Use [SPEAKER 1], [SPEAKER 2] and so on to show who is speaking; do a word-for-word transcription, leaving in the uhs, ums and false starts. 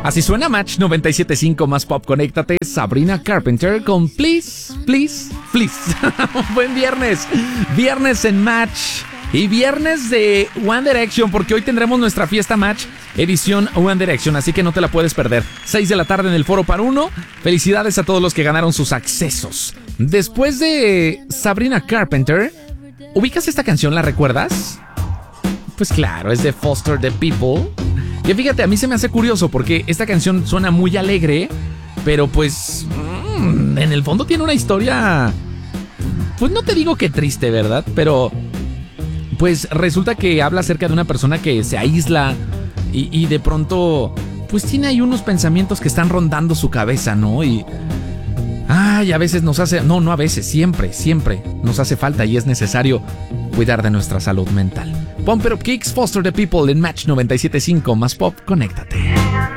[SPEAKER 1] Así suena Match noventa y siete punto cinco más pop. Conéctate, Sabrina Carpenter con Please, Please, Please. Buen viernes, viernes en Match y viernes de One Direction, porque hoy tendremos nuestra fiesta Match edición One Direction, así que no te la puedes perder. seis de la tarde en el Foro Par Uno. Felicidades a todos los que ganaron sus accesos. Después de Sabrina Carpenter, ¿ubicas esta canción? ¿La recuerdas? Pues claro, es de Foster the People. Que fíjate, a mí se me hace curioso porque esta canción suena muy alegre, pero pues mmm, en el fondo tiene una historia, pues no te digo que triste, ¿verdad? Pero pues resulta que habla acerca de una persona que se aísla y, y de pronto pues tiene ahí unos pensamientos que están rondando su cabeza, ¿no? Y ay, a veces nos hace, no, no a veces, siempre, siempre nos hace falta y es necesario cuidar de nuestra salud mental. Pump It Up Kicks, Foster the People en Match noventa y siete punto cinco más pop. Conéctate.